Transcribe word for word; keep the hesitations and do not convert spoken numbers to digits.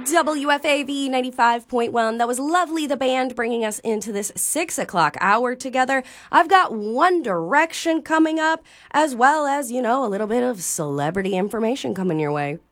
W F A V ninety-five point one. That was lovely, the band bringing us into this six o'clock hour together. I've got One Direction coming up, as well as, you know, a little bit of celebrity information coming your way.